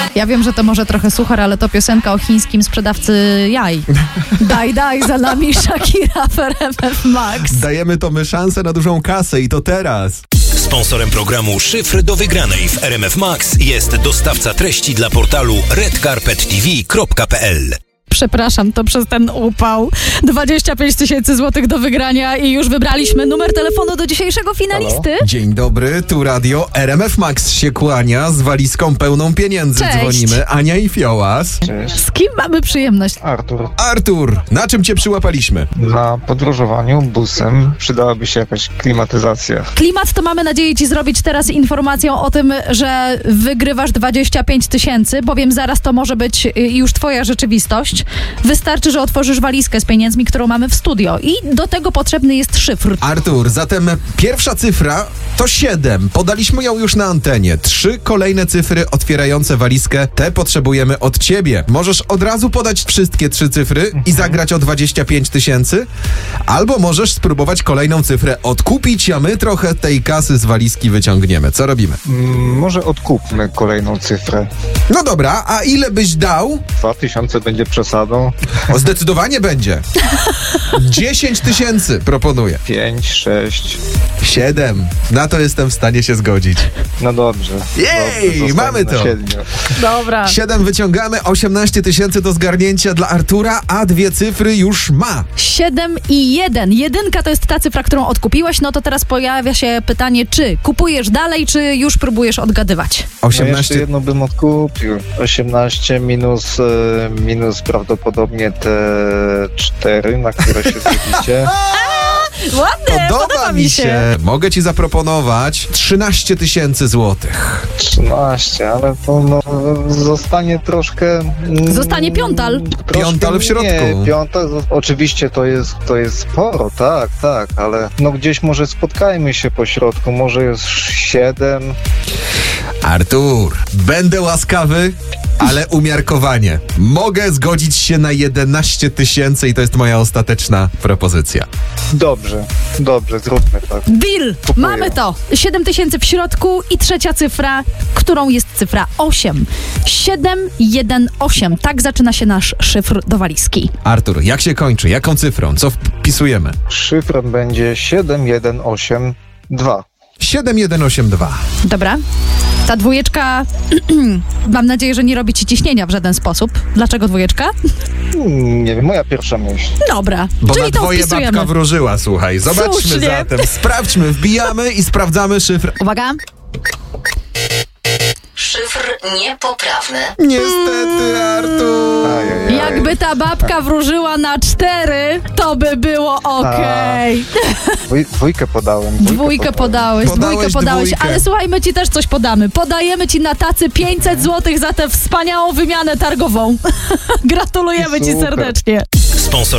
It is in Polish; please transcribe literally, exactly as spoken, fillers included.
Ja wiem, że to może trochę suchar, ale to piosenka o chińskim sprzedawcy jaj. Daj, daj, za nami Shakira w R M F Max. Dajemy to my szansę na dużą kasę i to teraz. Sponsorem programu Szyfr do wygranej w R M F Max jest dostawca treści dla portalu red carpet t v kropka p l. Przepraszam, to przez ten upał. dwadzieścia pięć tysięcy złotych do wygrania i już wybraliśmy numer telefonu do dzisiejszego finalisty. Halo? Dzień dobry, tu radio R M F Max się kłania z walizką pełną pieniędzy. Cześć. Dzwonimy. Ania i Fiołas. Cześć. Z kim mamy przyjemność? Artur. Artur, na czym cię przyłapaliśmy? Na podróżowaniu busem przydałaby się jakaś klimatyzacja. Klimat to mamy nadzieję ci zrobić teraz informacją o tym, że wygrywasz dwadzieścia pięć tysięcy, bowiem zaraz to może być już twoja rzeczywistość. Wystarczy, że otworzysz walizkę z pieniędzmi, którą mamy w studio i do tego potrzebny jest szyfr. Artur, zatem pierwsza cyfra to siedem. Podaliśmy ją już na antenie. Trzy kolejne cyfry otwierające walizkę, te potrzebujemy od ciebie. Możesz od razu podać wszystkie trzy cyfry mhm. i zagrać o dwadzieścia pięć tysięcy, albo możesz spróbować kolejną cyfrę odkupić, a my trochę tej kasy z walizki wyciągniemy. Co robimy? Mm, może odkupmy kolejną cyfrę. No dobra, a ile byś dał? Dwa tysiące będzie przesadą. O, zdecydowanie będzie. dziesięć tysięcy proponuję. Pięć, sześć. siedem. Na to jestem w stanie się zgodzić. No dobrze. Jej, dobrze, mamy to. Dobra. siedem wyciągamy, osiemnaście tysięcy do zgarnięcia dla Artura, a dwie cyfry już ma. siedem i jeden. Jedynka to jest ta cyfra, którą odkupiłeś, no to teraz pojawia się pytanie, czy kupujesz dalej, czy już próbujesz odgadywać? No osiemnaście. jeszcze jedno bym odkupił. osiemnaście minus, e, minus prawdopodobnie te cztery, na które się zgodzicie. Ładne, Podoba mi się. Mogę ci zaproponować trzynaście tysięcy złotych. trzynaście, ale to no, zostanie troszkę... Mm, Zostanie piątal. troszkę Piątal w środku. Nie, piątal, oczywiście to jest, to jest sporo, tak, tak, ale no gdzieś może spotkajmy się po środku, może jest siedem. Artur, będę łaskawy, ale umiarkowanie. Mogę zgodzić się na jedenaście tysięcy i to jest moja ostateczna propozycja. Dobrze, dobrze, zróbmy tak. Deal! Kupuję. Mamy to. siedem tysięcy w środku i trzecia cyfra, którą jest cyfra osiem. siedem jeden osiem. Tak zaczyna się nasz szyfr do walizki. Artur, jak się kończy? Jaką cyfrą? Co wpisujemy? Szyfrem będzie siedem jeden osiem dwa. siedem jeden osiem dwa. Dobra. Ta dwójeczka, mam nadzieję, że nie robi ci ciśnienia w żaden sposób. Dlaczego dwójeczka? Hmm, nie wiem, moja pierwsza myśl. Dobra, Bo czyli na to twoje wpisujemy. babka wróżyła, słuchaj. Zobaczmy Słusznie. zatem. Sprawdźmy, wbijamy i sprawdzamy szyfr. Uwaga. Szyfr niepoprawny. Niestety, Artur. Ajajaj. Jakby ta babka wróżyła na cztery, to by było okej. Dwój, dwójkę podałem. Dwójkę podałeś, Podałeś dwójkę podałeś, dwójkę. ale słuchaj, my ci też coś podamy. Podajemy ci na tacy pięćset złotych za tę wspaniałą wymianę targową. Gratulujemy ci Super. serdecznie. Sponsorem